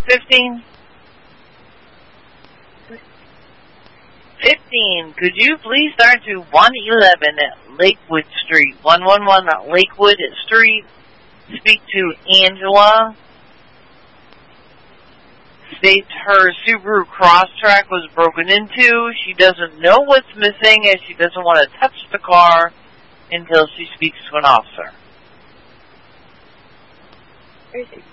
15? 15, could you please start to 111 at Lakewood Street, 111 at Lakewood Street, speak to Angela. States her Subaru Crosstrek was broken into. She doesn't know what's missing and she doesn't want to touch the car until she speaks to an officer. Where is it?